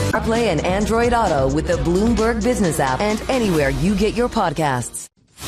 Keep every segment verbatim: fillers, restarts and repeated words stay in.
CarPlay and Android Auto with the Bloomberg Business app and anywhere you get your podcasts.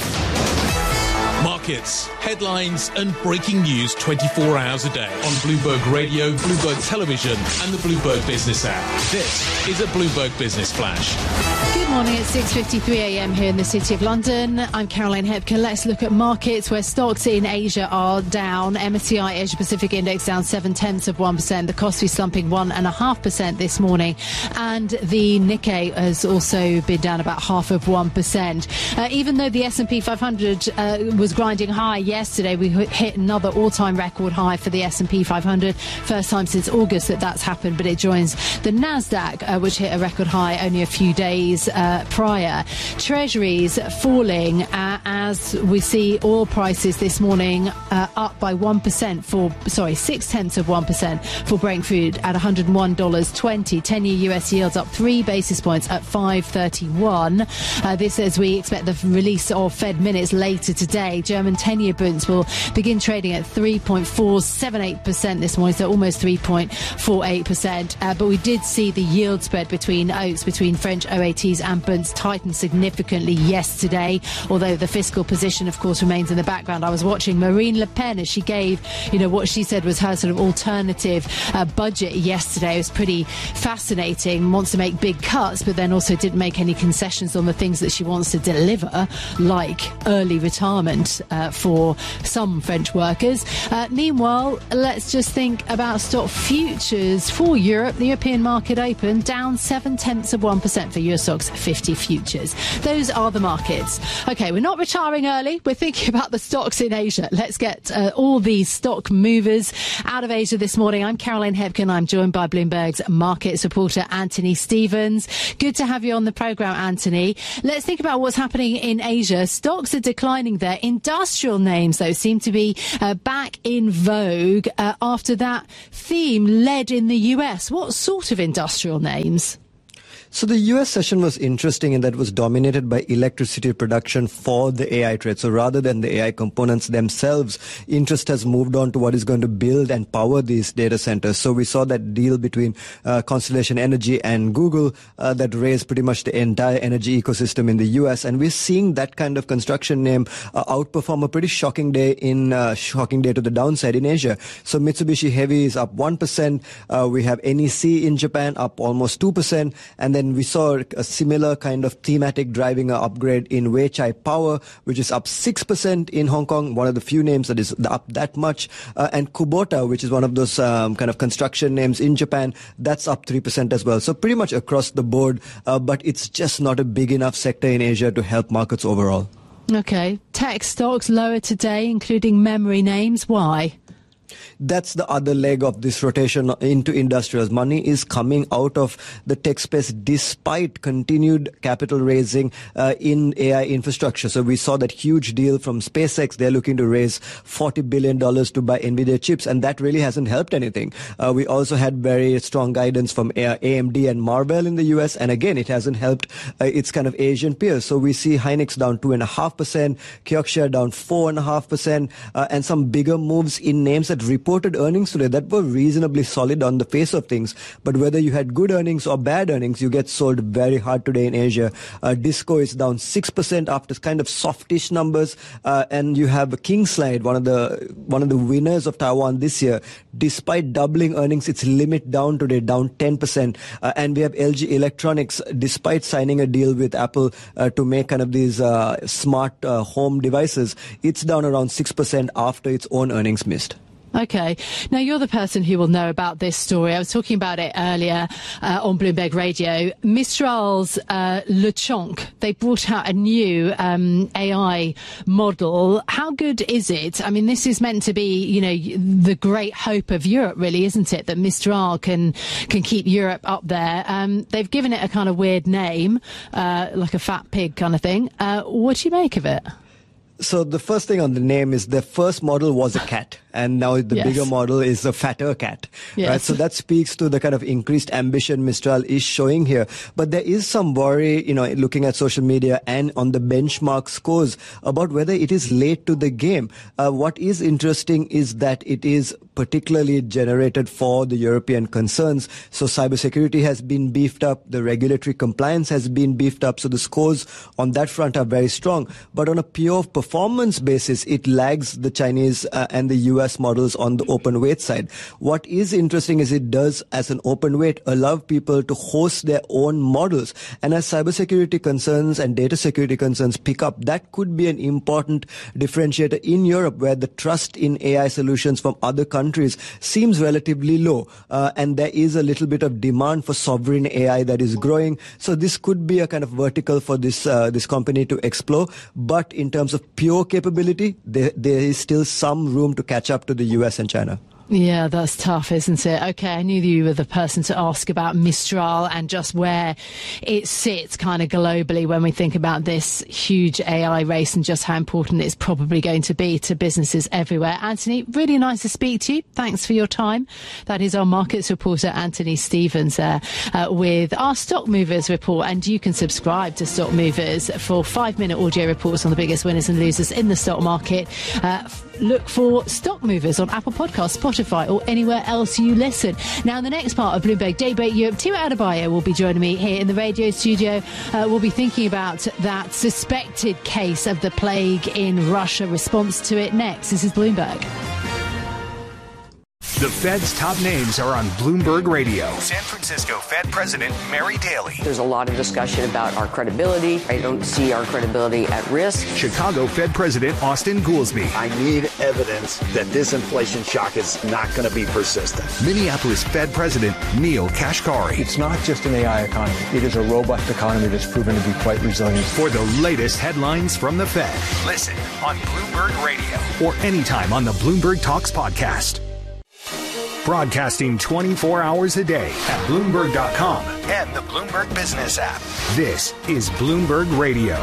Markets, headlines and breaking news twenty-four hours a day on Bloomberg Radio, Bloomberg Television and the Bloomberg Business app. This is a Bloomberg Business Flash. Good morning. It's six fifty-three a m here in the City of London. I'm Caroline Hepker. Let's look at markets where stocks in Asia are down. M S C I Asia Pacific Index down seven tenths of one percent. The Kospi slumping one and a half percent this morning, and the Nikkei has also been down about half of one percent. Uh, even though the S and P five hundred uh, was grinding high yesterday, we hit another all-time record high for the S and P five hundred. First time since August that that's happened, but it joins the Nasdaq, uh, which hit a record high only a few days uh, prior. Treasuries falling uh, as we see oil prices this morning uh, up by one percent for, sorry, six tenths of one percent for Brent crude at one hundred one dollars twenty. ten-year U S yields up three basis points at five thirty-one. Uh, this as we expect the release of Fed minutes later today. German ten-year bonds will begin trading at three point four seven eight percent this morning, so almost three point four eight percent. Uh, but we did see the yield spread between Oaks, between French O A Ts and bonds tighten significantly yesterday, although the fiscal position, of course, remains in the background. I was watching Marine Le Pen as she gave, you know, what she said was her sort of alternative uh, budget yesterday. It was pretty fascinating. Wants to make big cuts, but then also didn't make any concessions on the things that she wants to deliver, like early retirement uh, for some French workers. Uh, meanwhile, let's just think about stock futures for Europe. The European market open down seven tenths of one percent for Euro Stoxx fifty futures. Those are the markets. Okay, we're not retiring early. We're thinking about the stocks in Asia. Let's get uh, all these stock movers out of Asia this morning. I'm Caroline Hepker. I'm joined by Bloomberg's markets reporter Anthony Stevens. Good to have you on the programme, Anthony. Let's think about what's happening in Asia. Stocks are declining there. Industrial names, though, seem to be uh, back in vogue uh, after that theme led in the U S. What sort of industrial names? So the U S session was interesting in that it was dominated by electricity production for the A I trade. So rather than the A I components themselves, interest has moved on to what is going to build and power these data centers. So we saw that deal between uh, Constellation Energy and Google uh, that raised pretty much the entire energy ecosystem in the U S. And we're seeing that kind of construction name uh, outperform a pretty shocking day in uh, shocking day to the downside in Asia. So Mitsubishi Heavy is up one percent. Uh, we have N E C in Japan up almost two percent. And then And we saw a similar kind of thematic driving an upgrade in Weichai Power, which is up six percent in Hong Kong, one of the few names that is up that much. Uh, and Kubota, which is one of those um, kind of construction names in Japan, that's up three percent as well. So pretty much across the board, uh, but it's just not a big enough sector in Asia to help markets overall. Okay. Tech stocks lower today, including memory names. Why? That's the other leg of this rotation into industrials. Money is coming out of the tech space despite continued capital raising uh, in A I infrastructure. So we saw that huge deal from SpaceX. They're looking to raise forty billion dollars to buy NVIDIA chips, and that really hasn't helped anything. Uh, we also had very strong guidance from A M D and Marvell in the U S, and again, it hasn't helped uh, its kind of Asian peers. So we see Hynix down two point five percent, Kioxia down four point five percent, uh, and some bigger moves in names that reported earnings today that were reasonably solid on the face of things. But whether you had good earnings or bad earnings, you get sold very hard today in Asia. Uh, Disco is down six percent after kind of softish numbers. Uh, and you have Kingslide, one of the one of the winners of Taiwan this year. Despite doubling earnings, its limit down today, down ten percent. Uh, and we have L G Electronics, despite signing a deal with Apple uh, to make kind of these uh, smart uh, home devices, it's down around six percent after its own earnings missed. Okay. Now, you're the person who will know about this story. I was talking about it earlier uh, on Bloomberg Radio. Mistral's uh, LeChonk, they brought out a new um, A I model. How good is it? I mean, this is meant to be, you know, the great hope of Europe, really, isn't it? That Mistral can can keep Europe up there. Um, they've given it a kind of weird name, uh, like a fat pig kind of thing. Uh, what do you make of it? So the first thing on the name is the first model was a cat. and now the yes. bigger model is a fatter cat. Yes. Right? So that speaks to the kind of increased ambition Mistral is showing here. But there is some worry, you know, looking at social media and on the benchmark scores about whether it is late to the game. Uh, what is interesting is that it is particularly generated for the European concerns. So cybersecurity has been beefed up, the regulatory compliance has been beefed up, so the scores on that front are very strong. But on a pure performance basis, it lags the Chinese uh, and the U S models on the open weight side. What is interesting is it does, as an open weight, allow people to host their own models. And as cybersecurity concerns and data security concerns pick up, that could be an important differentiator in Europe, where the trust in A I solutions from other countries seems relatively low. Uh, and there is a little bit of demand for sovereign A I that is growing. So this could be a kind of vertical for this uh, this company to explore. But in terms of pure capability, there, there is still some room to catch up to the U S and China. Yeah, that's tough, isn't it? Okay, I knew that you were the person to ask about Mistral and just where it sits kind of globally when we think about this huge A I race and just how important it's probably going to be to businesses everywhere. Anthony, really nice to speak to you. Thanks for your time. That is our markets reporter, Anthony Stevens, there uh, with our Stock Movers report. And you can subscribe to Stock Movers for five-minute audio reports on the biggest winners and losers in the stock market. Uh, look for Stock Movers on Apple Podcasts, Spotify, or anywhere else you listen. Now, in the next part of Bloomberg Daybreak Europe, Tiwa Adebayo will be joining me here in the radio studio. Uh, we'll be thinking about that suspected case of the plague in Russia, response to it next. This is Bloomberg. The Fed's top names are on Bloomberg Radio. San Francisco Fed President Mary Daly. There's a lot of discussion about our credibility. I don't see our credibility at risk. Chicago Fed President Austan Goolsbee. I need evidence that this inflation shock is not going to be persistent. Minneapolis Fed President Neil Kashkari. It's not just an A I economy. It is a robust economy that's proven to be quite resilient. For the latest headlines from the Fed, listen on Bloomberg Radio or anytime on the Bloomberg Talks podcast. Broadcasting twenty-four hours a day at Bloomberg dot com and the Bloomberg Business app. This is Bloomberg Radio.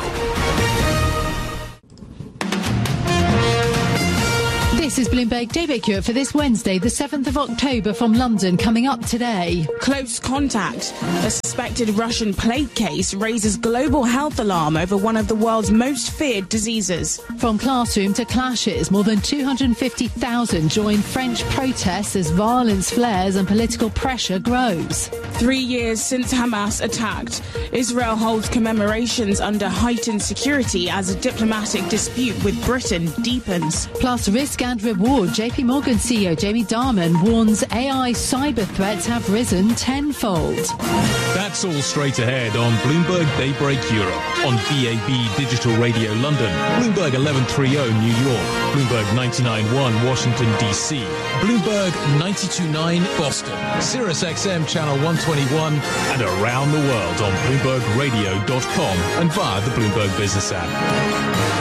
This is Bloomberg Daybreak Europe for this Wednesday, the seventh of October, from London. Coming up today. Close contact. A suspected Russian plague case raises global health alarm over one of the world's most feared diseases. From classroom to clashes, more than two hundred fifty thousand join French protests as violence flares and political pressure grows. Three years since Hamas attacked, Israel holds commemorations under heightened security as a diplomatic dispute with Britain deepens. Plus, risk and reward. J P Morgan C E O Jamie Dimon warns A I cyber threats have risen tenfold. That's all straight ahead on Bloomberg Daybreak Europe, on B A B Digital Radio London, Bloomberg eleven thirty New York, Bloomberg ninety-nine point one Washington, D C, Bloomberg ninety-two point nine Boston, Sirius X M Channel one twenty-one, and around the world on Bloomberg Radio dot com and via the Bloomberg Business app.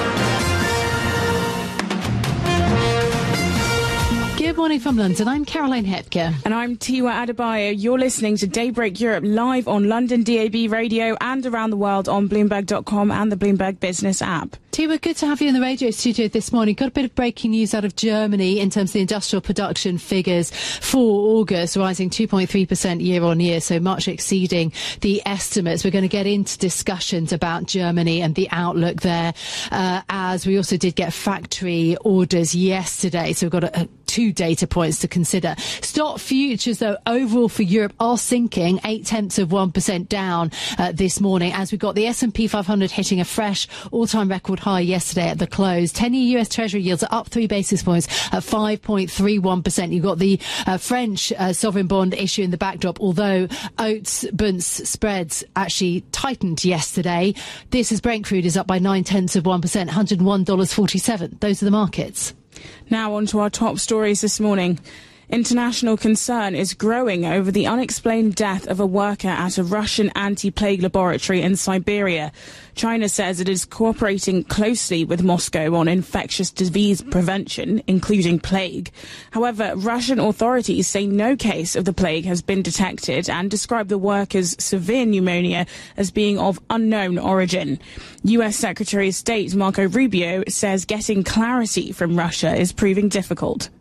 Good morning from London. I'm Caroline Hepker. And I'm Tiwa Adebayo. You're listening to Daybreak Europe live on London D A B Radio and around the world on Bloomberg dot com and the Bloomberg Business app. Tiwa, good to have you in the radio studio this morning. Got a bit of breaking news out of Germany in terms of the industrial production figures for August, rising two point three percent year on year, so much exceeding the estimates. We're going to get into discussions about Germany and the outlook there, uh, as we also did get factory orders yesterday, so we've got a, a two data points to consider. Stock futures, though, overall for Europe are sinking, eight tenths of one percent down uh, this morning, as we've got the S and P five hundred hitting a fresh all-time record high yesterday at the close. ten-year U S Treasury yields are up three basis points at five point three one percent. You've got the uh, French uh, sovereign bond issue in the backdrop, although Oats Bunce spreads actually tightened yesterday. This is Brent crude is up by nine tenths of one percent, one hundred one dollars forty-seven. Those are the markets. Now on to our top stories this morning. International concern is growing over the unexplained death of a worker at a Russian anti-plague laboratory in Siberia. China says it is cooperating closely with Moscow on infectious disease prevention, including plague. However, Russian authorities say no case of the plague has been detected and describe the worker's severe pneumonia as being of unknown origin. U S Secretary of State Marco Rubio says getting clarity from Russia is proving difficult.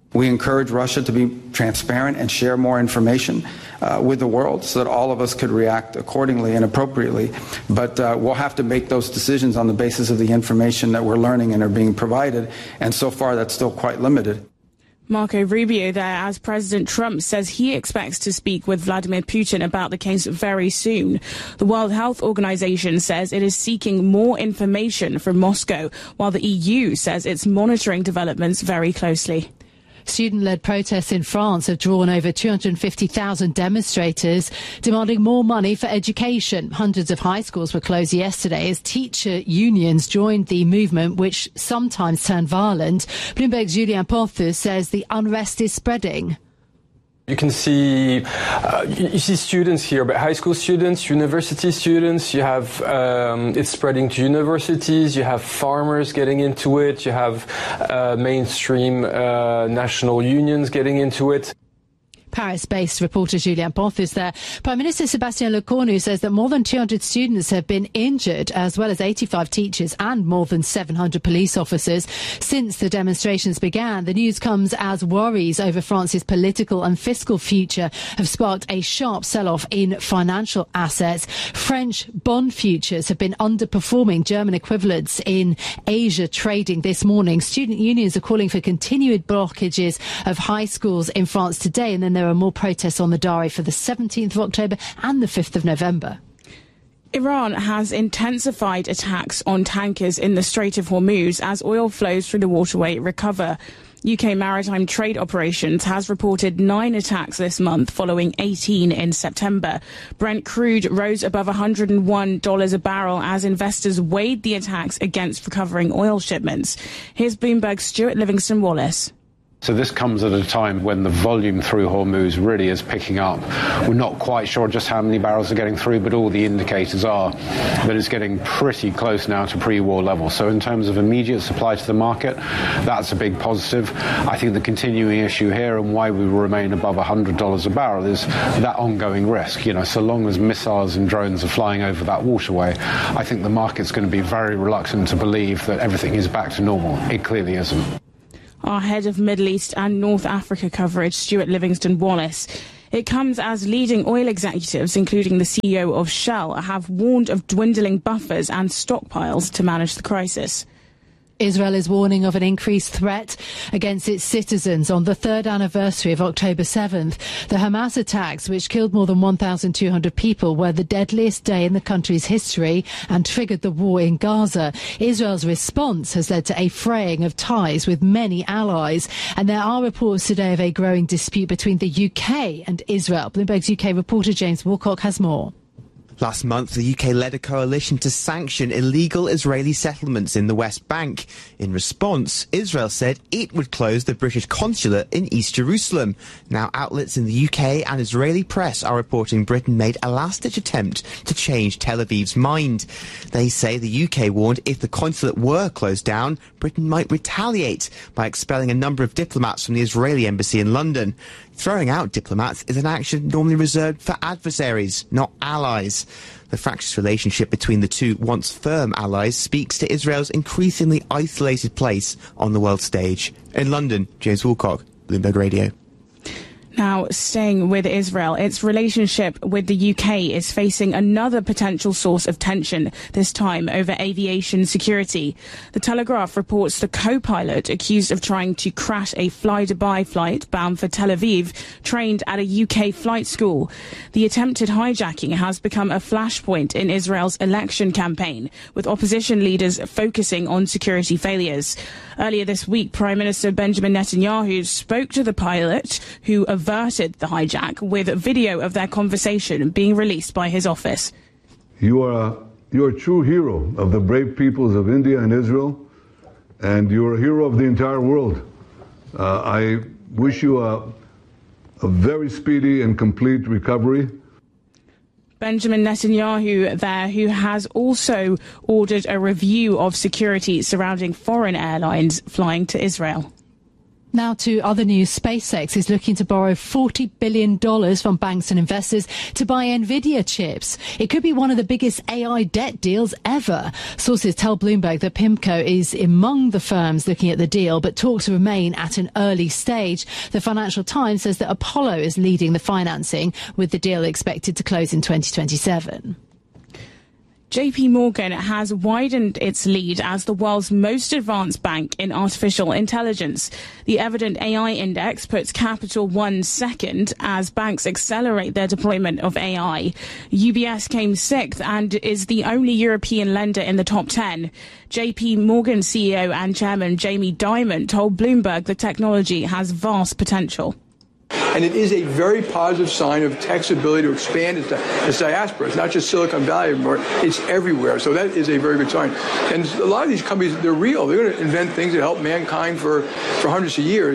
We encourage Russia to be transparent and share more information uh, with the world so that all of us could react accordingly and appropriately. But uh, we'll have to make those decisions on the basis of the information that we're learning and are being provided. And so far, that's still quite limited. Marco Rubio there, as President Trump says he expects to speak with Vladimir Putin about the case very soon. The World Health Organization says it is seeking more information from Moscow, while the E U says it's monitoring developments very closely. Student-led protests in France have drawn over two hundred fifty thousand demonstrators demanding more money for education. Hundreds of high schools were closed yesterday as teacher unions joined the movement, which sometimes turned violent. Bloomberg's Julien Porthus says the unrest is spreading. You can see, uh, you, you see students here, but high school students, university students, you have, um, it's spreading to universities, you have farmers getting into it, you have uh, mainstream uh, national unions getting into it. Paris-based reporter Julien Porthus there. Prime Minister Sébastien Lecornu says that more than two hundred students have been injured, as well as eighty-five teachers and more than seven hundred police officers since the demonstrations began. The news comes as worries over France's political and fiscal future have sparked a sharp sell-off in financial assets. French bond futures have been underperforming German equivalents in Asia trading this morning. Student unions are calling for continued blockages of high schools in France today, and then there are more protests on the diary for the seventeenth of October and the fifth of November. Iran has intensified attacks on tankers in the Strait of Hormuz as oil flows through the waterway recover. U K Maritime Trade Operations has reported nine attacks this month, following eighteen in September. Brent crude rose above one hundred one dollars a barrel as investors weighed the attacks against recovering oil shipments. Here's Bloomberg's Stuart Livingston-Wallace. So this comes at a time when the volume through Hormuz really is picking up. We're not quite sure just how many barrels are getting through, but all the indicators are that it's getting pretty close now to pre-war levels. So in terms of immediate supply to the market, that's a big positive. I think the continuing issue here and why we will remain above one hundred dollars a barrel is that ongoing risk. You know, so long as missiles and drones are flying over that waterway, I think the market's going to be very reluctant to believe that everything is back to normal. It clearly isn't. Our head of Middle East and North Africa coverage, Stuart Livingston-Wallace. It comes as leading oil executives, including the C E O of Shell, have warned of dwindling buffers and stockpiles to manage the crisis. Israel is warning of an increased threat against its citizens on the third anniversary of October seventh. The Hamas attacks, which killed more than one thousand two hundred people, were the deadliest day in the country's history and triggered the war in Gaza. Israel's response has led to a fraying of ties with many allies, and there are reports today of a growing dispute between the U K and Israel. Bloomberg's U K reporter James Woolcock has more. Last month, the U K led a coalition to sanction illegal Israeli settlements in the West Bank. In response, Israel said it would close the British consulate in East Jerusalem. Now, outlets in the U K and Israeli press are reporting Britain made a last-ditch attempt to change Tel Aviv's mind. They say the U K warned if the consulate were closed down, Britain might retaliate by expelling a number of diplomats from the Israeli embassy in London. Throwing out diplomats is an action normally reserved for adversaries, not allies. The fractious relationship between the two once firm allies speaks to Israel's increasingly isolated place on the world stage. In London, James Woolcock, Bloomberg Radio. Now, staying with Israel, its relationship with the U K is facing another potential source of tension, this time over aviation security. The Telegraph reports the co-pilot accused of trying to crash a fly-Dubai flight bound for Tel Aviv trained at a U K flight school. The attempted hijacking has become a flashpoint in Israel's election campaign, with opposition leaders focusing on security failures. Earlier this week, Prime Minister Benjamin Netanyahu spoke to the pilot, who averted the hijack, with video of their conversation being released by his office. You are a, you are a true hero of the brave peoples of India and Israel, and you're a hero of the entire world. Uh, I wish you a, a very speedy and complete recovery. Benjamin Netanyahu there, who has also ordered a review of security surrounding foreign airlines flying to Israel. Now to other news. SpaceX is looking to borrow forty billion dollars from banks and investors to buy NVIDIA chips. It could be one of the biggest A I debt deals ever. Sources tell Bloomberg that PIMCO is among the firms looking at the deal, but talks remain at an early stage. The Financial Times says that Apollo is leading the financing, with the deal expected to close in twenty twenty-seven. J P Morgan has widened its lead as the world's most advanced bank in artificial intelligence. The Evident A I Index puts Capital One second as banks accelerate their deployment of A I. U B S came sixth and is the only European lender in the top ten. J P Morgan C E O and Chairman Jamie Dimon told Bloomberg the technology has vast potential. And it is a very positive sign of tech's ability to expand its, its diaspora. It's not just Silicon Valley anymore, it's everywhere. So that is a very good sign. And a lot of these companies, they're real. They're going to invent things that help mankind for, for hundreds of years.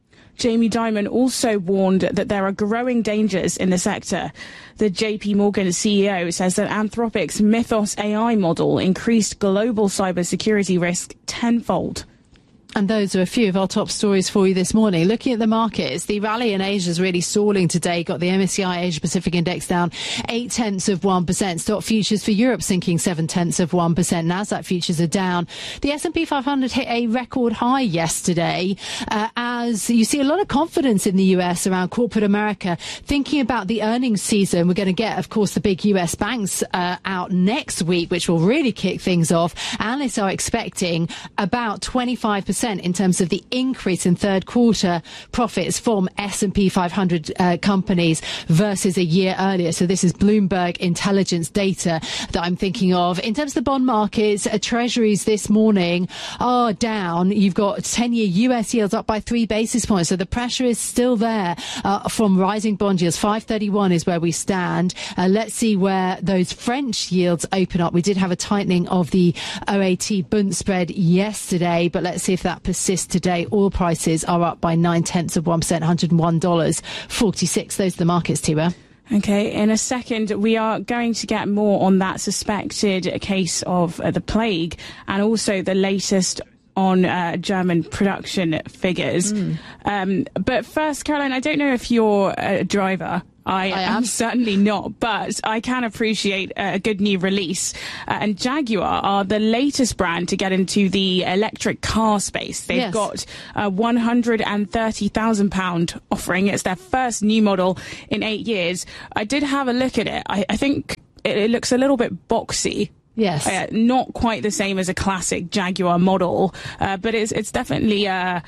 Jamie Dimon also warned that there are growing dangers in the sector. The J P Morgan C E O says that Anthropic's Mythos A I model increased global cybersecurity risk tenfold. And those are a few of our top stories for you this morning. Looking at the markets, the rally in Asia is really stalling today. Got the M S C I Asia Pacific Index down eight tenths of one percent. Stock futures for Europe sinking seven tenths of one percent. Nasdaq futures are down. The S and P five hundred hit a record high yesterday, uh, as you see a lot of confidence in the U S around corporate America, thinking about the earnings season. We're going to get, of course, the big U S banks uh, out next week, which will really kick things off. Analysts are expecting about twenty-five percent in terms of the increase in third quarter profits from S and P five hundred uh, companies versus a year earlier. So this is Bloomberg intelligence data that I'm thinking of. In terms of the bond markets, uh, treasuries this morning are down. You've got ten-year U S yields up by three basis points. So the pressure is still there uh, from rising bond yields. five thirty-one is where we stand. Uh, let's see where those French yields open up. We did have a tightening of the O A T Bund spread yesterday, but let's see if that persists today. Oil prices are up by nine tenths of one percent, one hundred one dollars forty-six. Those are the markets, Tiwa. Okay, in a second, we are going to get more on that suspected case of uh, the plague and also the latest on uh, German production figures. Mm. Um, but first, Caroline, I don't know if you're a driver. I, I am certainly not, but I can appreciate a good new release. Uh, and Jaguar are the latest brand to get into the electric car space. They've yes. got a one hundred thirty thousand pounds offering. It's their first new model in eight years. I did have a look at it. I, I think it, it looks a little bit boxy. Yes. Uh, not quite the same as a classic Jaguar model, uh, but it's, it's definitely... Uh,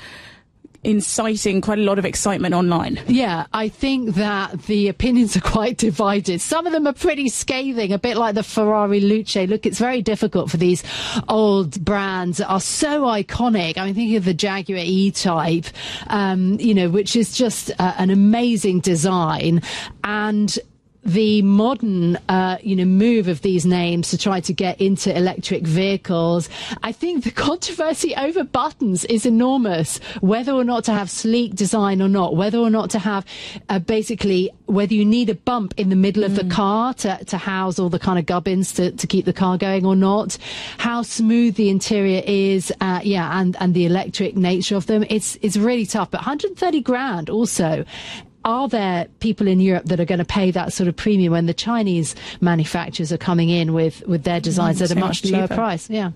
inciting quite a lot of excitement online. Yeah, I think that the opinions are quite divided. Some of them are pretty scathing, a bit like the Ferrari Luce. Look, it's very difficult for these old brands that are so iconic. I mean, think of the Jaguar E-Type, um, you know, which is just uh, an amazing design. And the modern, uh, you know, move of these names to try to get into electric vehicles. I think the controversy over buttons is enormous. Whether or not to have sleek design or not, whether or not to have uh, basically whether you need a bump in the middle of mm. the car to, to house all the kind of gubbins to, to keep the car going or not, how smooth the interior is, uh, yeah, and, and the electric nature of them. It's, it's really tough. But one hundred thirty grand also. Are there people in Europe that are going to pay that sort of premium when the Chinese manufacturers are coming in with, with their designs mm, at so a much, much lower price? Yeah.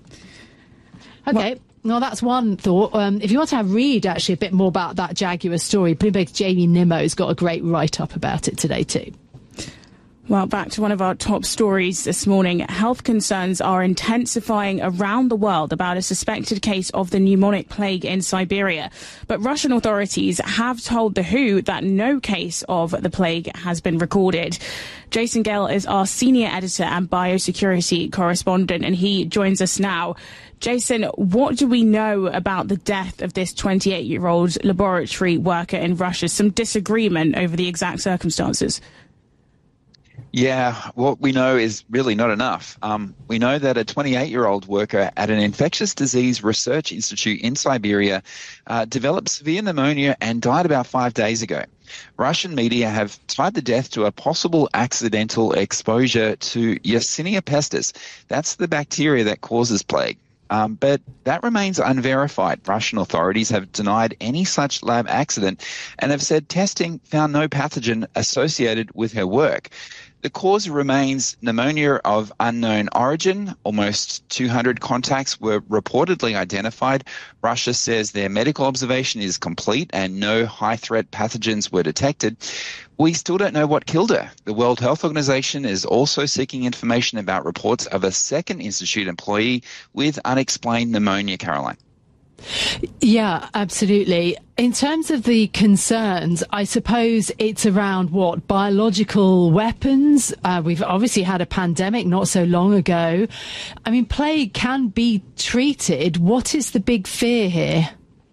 Okay. Well, that's one thought. Um, if you want to have read actually a bit more about that Jaguar story, Bloomberg's Jamie Nimmo's got a great write-up about it today too. Well, back to one of our top stories this morning. Health concerns are intensifying around the world about a suspected case of the pneumonic plague in Siberia. But Russian authorities have told The W H O that no case of the plague has been recorded. Jason Gale is our senior editor and biosecurity correspondent, and he joins us now. Jason, what do we know about the death of this twenty-eight-year-old laboratory worker in Russia? Some disagreement over the exact circumstances. Yeah, what we know is really not enough. Um, we know that a twenty-eight-year-old worker at an infectious disease research institute in Siberia uh, developed severe pneumonia and died about five days ago. Russian media have tied the death to a possible accidental exposure to Yersinia pestis. That's the bacteria that causes plague. Um, but that remains unverified. Russian authorities have denied any such lab accident and have said testing found no pathogen associated with her work. The cause remains pneumonia of unknown origin. Almost two hundred contacts were reportedly identified. Russia says their medical observation is complete and no high-threat pathogens were detected. We still don't know what killed her. The World Health Organization is also seeking information about reports of a second institute employee with unexplained pneumonia, Caroline. Yeah, absolutely. In terms of the concerns, I suppose it's around what? Biological weapons? Uh, we've obviously had a pandemic not so long ago. I mean, plague can be treated. What is the big fear here?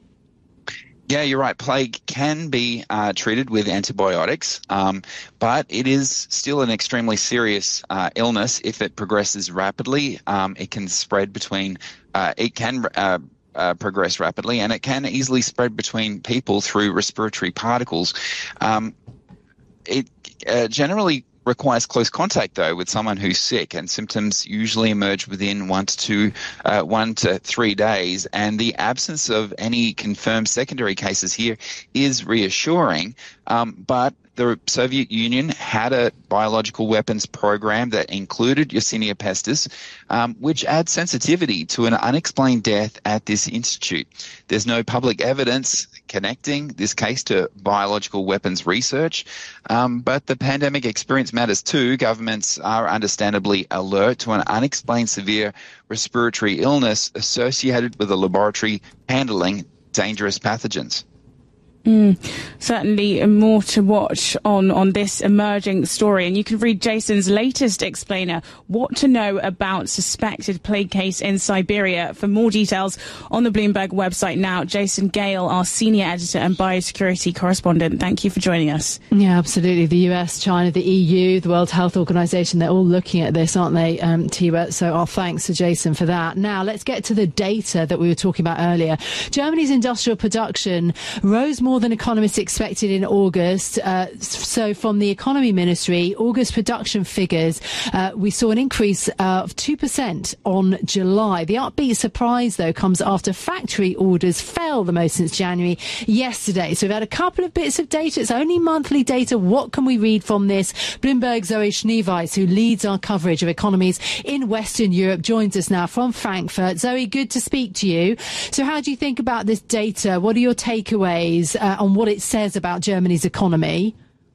Yeah, you're right. Plague can be uh, treated with antibiotics, um, but it is still an extremely serious uh, illness. If it progresses rapidly, um, it can spread between, uh, it can uh, Uh, progress rapidly, and it can easily spread between people through respiratory particles. Um, it uh, generally requires close contact, though, with someone who's sick, and symptoms usually emerge within one to two, uh, one to three days. And the absence of any confirmed secondary cases here is reassuring, um, but the Soviet Union had a biological weapons program that included Yersinia pestis, um, which adds sensitivity to an unexplained death at this institute. There's no public evidence connecting this case to biological weapons research, um, but the pandemic experience matters too. Governments are understandably alert to an unexplained severe respiratory illness associated with a laboratory handling dangerous pathogens. Mm, certainly more to watch on, on this emerging story. And you can read Jason's latest explainer, What to Know About Suspected Plague Case in Siberia, for more details on the Bloomberg website now. Jason Gale, our senior editor and biosecurity correspondent, thank you for joining us. Yeah, absolutely. The U S, China, the E U, the World Health Organization, they're all looking at this, aren't they, um, Tiwa? So our thanks to Jason for that. Now, let's get to the data that we were talking about earlier. Germany's industrial production rose more than economists expected in August. Uh, so from the economy ministry, August production figures, uh, we saw an increase of two percent on July. The upbeat surprise, though, comes after factory orders fell the most since January yesterday. So we've had a couple of bits of data. It's only monthly data. What can we read from this? Bloomberg Zoe Schneeweiss, who leads our coverage of economies in Western Europe, joins us now from Frankfurt. Zoe, good to speak to you. So how do you think about this data? What are your takeaways uh, on what it says about Germany's economy?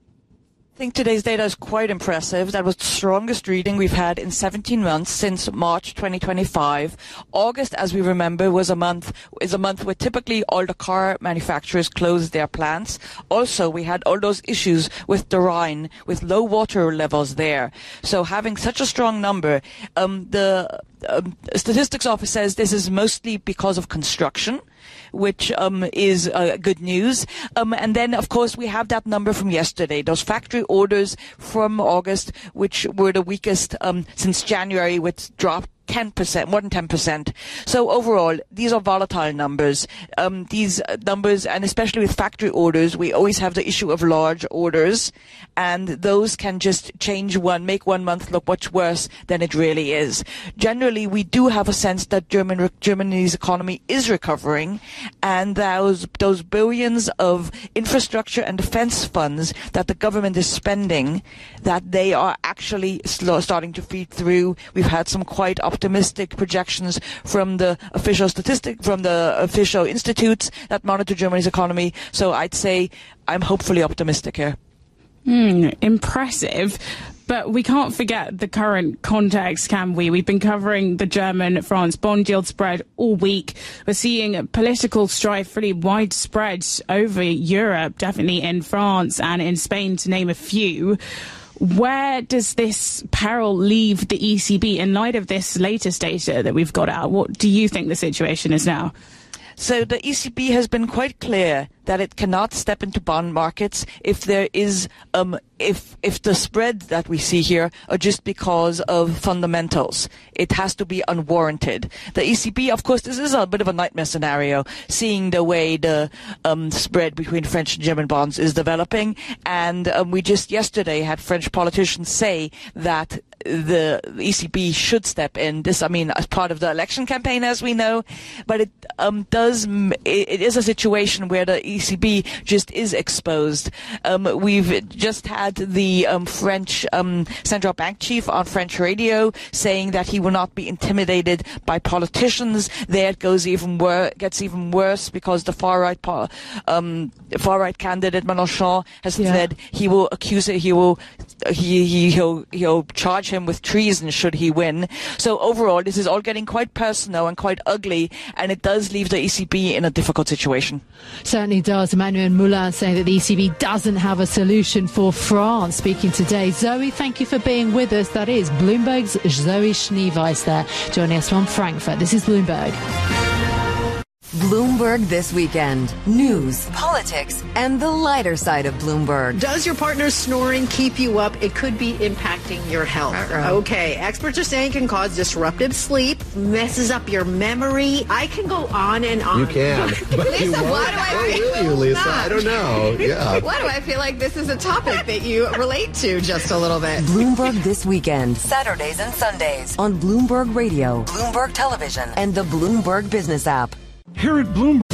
I think today's data is quite impressive. That was the strongest reading we've had in seventeen months since March twenty twenty-five. August, as we remember, was a month is a month where typically all the car manufacturers closed their plants. Also, we had all those issues with the Rhine, with low water levels there. So having such a strong number, um, the um, statistics office says this is mostly because of construction, which um, is uh, good news. Um, and then, of course, we have that number from yesterday, those factory orders from August, which were the weakest um, since January, which dropped ten percent, more than ten percent. So overall, these are volatile numbers. Um, these numbers, and especially with factory orders, we always have the issue of large orders, and those can just change one, make one month look much worse than it really is. Generally, we do have a sense that German, Germany's economy is recovering, and those, those billions of infrastructure and defense funds that the government is spending, that they are actually slow, starting to feed through. We've had some quite optimistic projections from the official statistic, from the official institutes that monitor Germany's economy. So I'd say I'm hopefully optimistic here. Mm, impressive. But we can't forget the current context, can we? We've been covering the German-France bond yield spread all week. We're seeing political strife really widespread over Europe, definitely in France and in Spain, to name a few. Where does this peril leave the E C B in light of this latest data that we've got out? What do you think the situation is now? So the E C B has been quite clear that it cannot step into bond markets if there is, um, if if the spread that we see here are just because of fundamentals. It has to be unwarranted. The E C B, of course, this is a bit of a nightmare scenario, seeing the way the um, spread between French and German bonds is developing. And um, we just yesterday had French politicians say that the E C B should step in. This, I mean, as part of the election campaign, as we know, but it um, does. It, it is a situation where the E C B just is exposed. Um, we've just had the um, French um, central bank chief on French radio saying that he will not be intimidated by politicians. There it goes even wor- gets even worse because the far right po- um, far right candidate Mélenchon has yeah. said he will accuse it. He will he, he he'll he'll charge him with treason should he win. So overall, this is all getting quite personal and quite ugly, and it does leave the E C B in a difficult situation. Certainly does. Emmanuel Moulin saying that the E C B doesn't have a solution for France. Speaking today, Zoe, thank you for being with us. That is Bloomberg's Zoe Schneeweiss there, joining us from Frankfurt. This is Bloomberg. Bloomberg This Weekend. News, politics, and the lighter side of Bloomberg. Does your partner's snoring keep you up? It could be impacting your health. Uh-oh. Okay, experts are saying it can cause disruptive sleep, messes up your memory. I can go on and on. You can. Lisa, you why do I oh, feel will you, Lisa? not? I don't know. Yeah. Why do I feel like this is a topic that you relate to just a little bit? Bloomberg This Weekend, Saturdays and Sundays on Bloomberg Radio, Bloomberg Television, and the Bloomberg Business app. Here at Bloomberg,